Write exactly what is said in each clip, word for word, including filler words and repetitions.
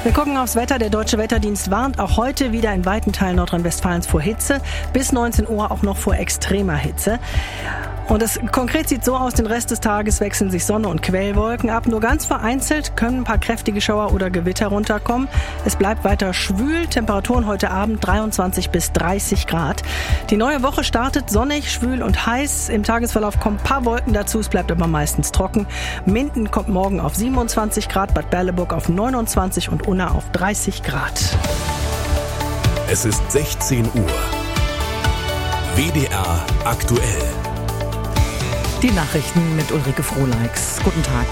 Wir gucken aufs Wetter. Der Deutsche Wetterdienst warnt auch heute wieder in weiten Teilen Nordrhein-Westfalens vor Hitze. Bis neunzehn Uhr auch noch vor extremer Hitze. Und es konkret sieht so aus, den Rest des Tages wechseln sich Sonne und Quellwolken ab. Nur ganz vereinzelt können ein paar kräftige Schauer oder Gewitter runterkommen. Es bleibt weiter schwül. Temperaturen heute Abend dreiundzwanzig bis dreißig Grad. Die neue Woche startet sonnig, schwül und heiß. Im Tagesverlauf kommen ein paar Wolken dazu. Es bleibt aber meistens trocken. Minden kommt morgen auf siebenundzwanzig Grad, Bad Berleburg auf neunundzwanzig und Unna auf dreißig Grad. Es ist sechzehn Uhr. W D R aktuell. Die Nachrichten mit Ulrike Frohleix. Guten Tag.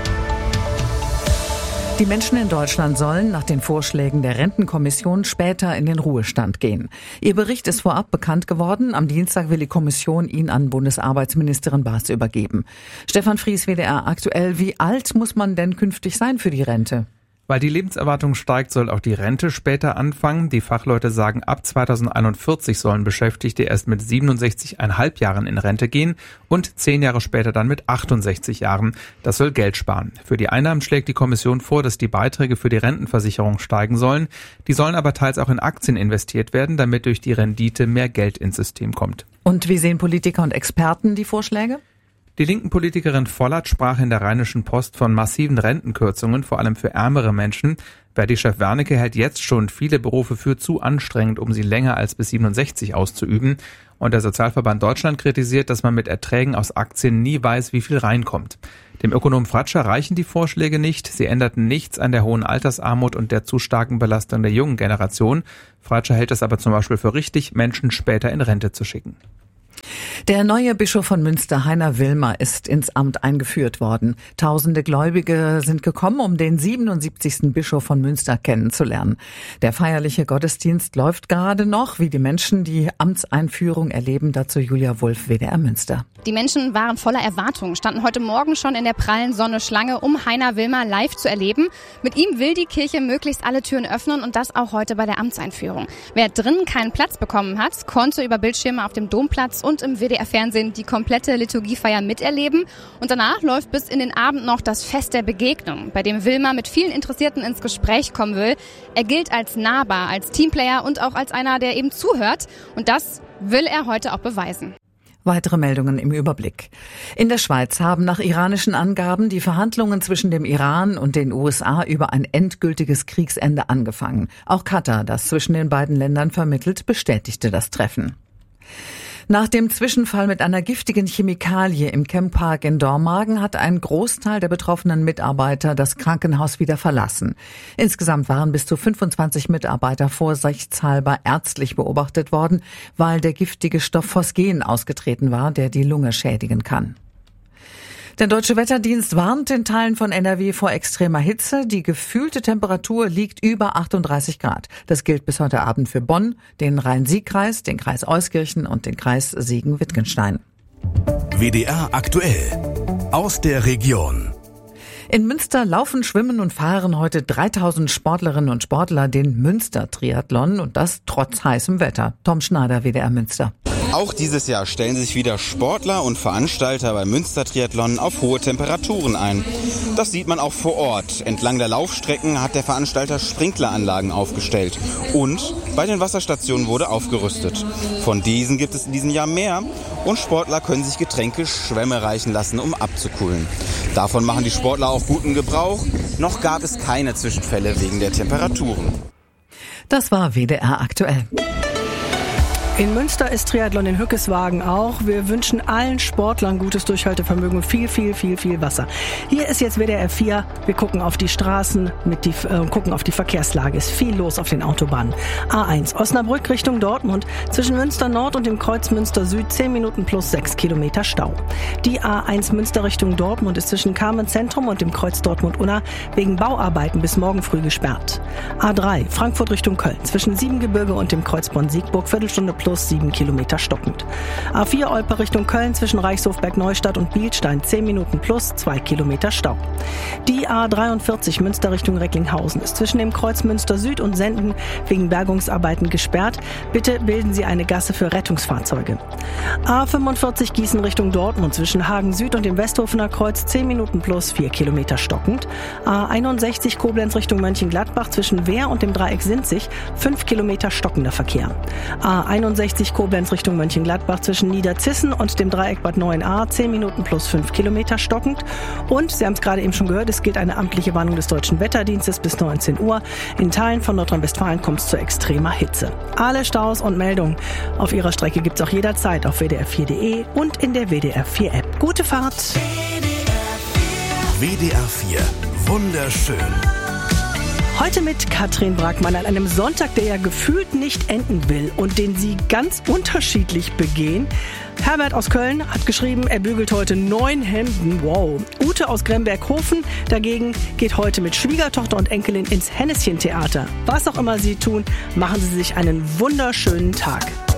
Die Menschen in Deutschland sollen nach den Vorschlägen der Rentenkommission später in den Ruhestand gehen. Ihr Bericht ist vorab bekannt geworden. Am Dienstag will die Kommission ihn an Bundesarbeitsministerin Baas übergeben. Stefan Fries, W D R aktuell. Wie alt muss man denn künftig sein für die Rente? Weil die Lebenserwartung steigt, soll auch die Rente später anfangen. Die Fachleute sagen, ab zweitausendeinundvierzig sollen Beschäftigte erst mit siebenundsechzig Komma fünf Jahren in Rente gehen und zehn Jahre später dann mit achtundsechzig Jahren. Das soll Geld sparen. Für die Einnahmen schlägt die Kommission vor, dass die Beiträge für die Rentenversicherung steigen sollen. Die sollen aber teils auch in Aktien investiert werden, damit durch die Rendite mehr Geld ins System kommt. Und wie sehen Politiker und Experten die Vorschläge? Die linken Politikerin Vollert sprach in der Rheinischen Post von massiven Rentenkürzungen, vor allem für ärmere Menschen. Verdi-Chef Wernicke hält jetzt schon viele Berufe für zu anstrengend, um sie länger als bis siebenundsechzig auszuüben. Und der Sozialverband Deutschland kritisiert, dass man mit Erträgen aus Aktien nie weiß, wie viel reinkommt. Dem Ökonom Fratscher reichen die Vorschläge nicht. Sie änderten nichts an der hohen Altersarmut und der zu starken Belastung der jungen Generation. Fratscher hält es aber zum Beispiel für richtig, Menschen später in Rente zu schicken. Der neue Bischof von Münster, Heiner Wilmer, ist ins Amt eingeführt worden. Tausende Gläubige sind gekommen, um den siebenundsiebzigsten Bischof von Münster kennenzulernen. Der feierliche Gottesdienst läuft gerade noch, wie die Menschen die Amtseinführung erleben. Dazu Julia Wulff, W D R Münster. Die Menschen waren voller Erwartung, standen heute Morgen schon in der prallen Sonne Schlange, um Heiner Wilmer live zu erleben. Mit ihm will die Kirche möglichst alle Türen öffnen und das auch heute bei der Amtseinführung. Wer drinnen keinen Platz bekommen hat, konnte über Bildschirme auf dem Domplatz und im W D R-Fernsehen die komplette Liturgiefeier miterleben. Und danach läuft bis in den Abend noch das Fest der Begegnung, bei dem Wilmer mit vielen Interessierten ins Gespräch kommen will. Er gilt als nahbar, als Teamplayer und auch als einer, der eben zuhört. Und das will er heute auch beweisen. Weitere Meldungen im Überblick. In der Schweiz haben nach iranischen Angaben die Verhandlungen zwischen dem Iran und den U S A über ein endgültiges Kriegsende angefangen. Auch Katar, das zwischen den beiden Ländern vermittelt, bestätigte das Treffen. Nach dem Zwischenfall mit einer giftigen Chemikalie im Camppark in Dormagen hat ein Großteil der betroffenen Mitarbeiter das Krankenhaus wieder verlassen. Insgesamt waren bis zu fünfundzwanzig Mitarbeiter vorsichtshalber ärztlich beobachtet worden, weil der giftige Stoff Phosgen ausgetreten war, der die Lunge schädigen kann. Der Deutsche Wetterdienst warnt in Teilen von N R W vor extremer Hitze. Die gefühlte Temperatur liegt über achtunddreißig Grad. Das gilt bis heute Abend für Bonn, den Rhein-Sieg-Kreis, den Kreis Euskirchen und den Kreis Siegen-Wittgenstein. W D R aktuell aus der Region. In Münster laufen, schwimmen und fahren heute dreitausend Sportlerinnen und Sportler den Münster-Triathlon und das trotz heißem Wetter. Tom Schneider, W D R Münster. Auch dieses Jahr stellen sich wieder Sportler und Veranstalter beim Münster-Triathlon auf hohe Temperaturen ein. Das sieht man auch vor Ort. Entlang der Laufstrecken hat der Veranstalter Sprinkleranlagen aufgestellt. Und bei den Wasserstationen wurde aufgerüstet. Von diesen gibt es in diesem Jahr mehr. Und Sportler können sich Getränke, Schwämme reichen lassen, um abzukühlen. Davon machen die Sportler auch guten Gebrauch. Noch gab es keine Zwischenfälle wegen der Temperaturen. Das war W D R aktuell. In Münster ist Triathlon in Hückeswagen auch. Wir wünschen allen Sportlern gutes Durchhaltevermögen und viel, viel, viel, viel Wasser. Hier ist jetzt W D R vier. Wir gucken auf die Straßen, mit die, äh, gucken auf die Verkehrslage. Ist viel los auf den Autobahnen. A eins Osnabrück Richtung Dortmund. Zwischen Münster Nord und dem Kreuz Münster Süd zehn Minuten plus sechs Kilometer Stau. Die A eins Münster Richtung Dortmund ist zwischen Carmen Zentrum und dem Kreuz Dortmund-Unna wegen Bauarbeiten bis morgen früh gesperrt. A drei Frankfurt Richtung Köln. Zwischen Siebengebirge und dem Kreuz Bonn-Siegburg Viertelstunde plus plus sieben Kilometer stockend. A vier Olpe Richtung Köln zwischen Reichshofberg Neustadt und Bielstein zehn Minuten plus zwei Kilometer Stau. Die A dreiundvierzig Münster Richtung Recklinghausen ist zwischen dem Kreuz Münster Süd und Senden wegen Bergungsarbeiten gesperrt. Bitte bilden Sie eine Gasse für Rettungsfahrzeuge. A fünfundvierzig Gießen Richtung Dortmund zwischen Hagen Süd und dem Westhofener Kreuz zehn Minuten plus vier Kilometer stockend. A einundsechzig Koblenz Richtung Mönchengladbach zwischen Wehr und dem Dreieck Sinzig fünf Kilometer stockender Verkehr. A einundsechzig Koblenz Richtung Mönchengladbach zwischen Niederzissen und dem Dreieck Bad Neuenahr zehn Minuten plus fünf Kilometer stockend. Und, Sie haben es gerade eben schon gehört, es gilt eine amtliche Warnung des Deutschen Wetterdienstes bis neunzehn Uhr. In Teilen von Nordrhein-Westfalen kommt es zu extremer Hitze. Alle Staus und Meldungen auf Ihrer Strecke gibt es auch jederzeit auf w d r vier punkt d e und in der W D R vier App. Gute Fahrt! W D R vier. Wunderschön. Heute mit Katrin Brackmann an einem Sonntag, der ja gefühlt nicht enden will und den Sie ganz unterschiedlich begehen. Herbert aus Köln hat geschrieben, er bügelt heute neun Hemden. Wow. Ute aus Gremberghofen dagegen geht heute mit Schwiegertochter und Enkelin ins Henneschen-Theater. Was auch immer Sie tun, machen Sie sich einen wunderschönen Tag.